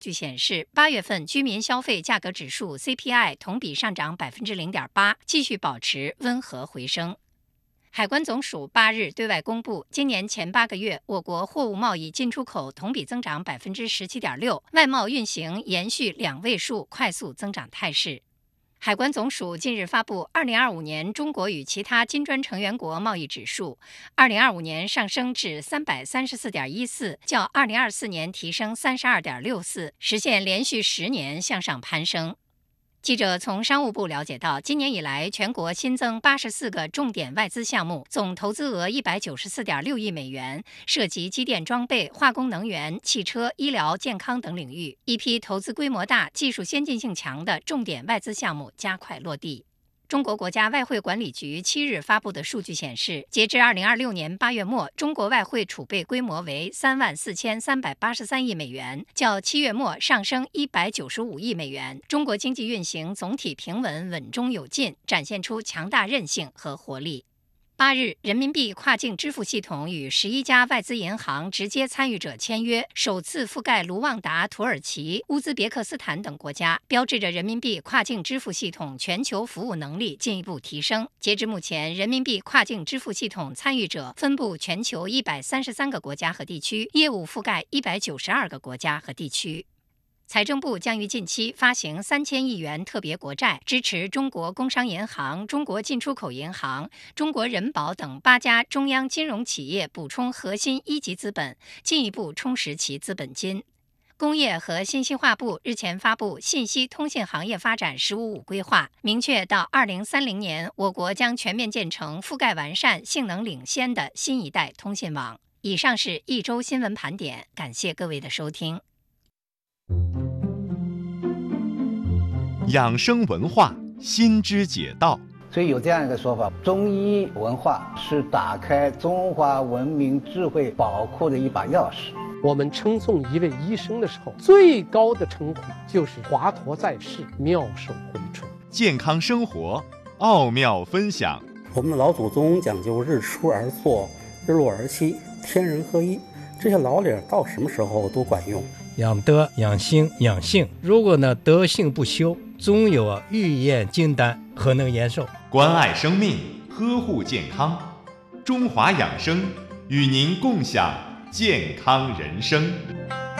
据显示，8月份居民消费价格指数 CPI 同比上涨0.8%，继续保持温和回升。海关总署8日对外公布，今年前8个月，我国货物贸易进出口同比增长17.6%，外贸运行延续2位数快速增长态势。海关总署近日发布2025年中国与其他金砖成员国贸易指数，2025年上升至334.14，较2024年提升32.64，实现连续10年向上攀升。记者从商务部了解到，今年以来，全国新增84个重点外资项目，总投资额194.6亿美元，涉及机电装备、化工能源、汽车、医疗、健康等领域。一批投资规模大、技术先进性强的重点外资项目加快落地。中国国家外汇管理局7日发布的数据显示，截至2026年8月末，中国外汇储备规模为34383亿美元，较7月末上升195亿美元。中国经济运行总体平稳、稳中有进，展现出强大韧性和活力。8日，人民币跨境支付系统与11家外资银行直接参与者签约，首次覆盖卢旺达、土耳其、乌兹别克斯坦等国家，标志着人民币跨境支付系统全球服务能力进一步提升。截至目前，人民币跨境支付系统参与者分布全球133个国家和地区，业务覆盖192个国家和地区。财政部将于近期发行3000亿元特别国债，支持中国工商银行、中国进出口银行、中国人保等8家中央金融企业补充核心1级资本，进一步充实其资本金。工业和信息化部日前发布信息通信行业发展“十五五”规划，明确到2030年，我国将全面建成覆盖完善、性能领先的新一代通信网。以上是一周新闻盘点，感谢各位的收听。 养生文化，心之解道。 所以有这样一个说法，中医文化是打开中华文明智慧宝库的一把钥匙。 我们称颂一位医生的时候，最高的称呼就是华佗在世，妙手回春。 健康生活，奥妙分享。 我们的老祖宗讲究日出而作，日落而息，天人合一，这些老理到什么时候都管用。 养德、养心、养性，如果呢德性不修，总有欲验金丹，何能延寿？ 关爱生命，呵护健康，中华养生与您共享健康人生。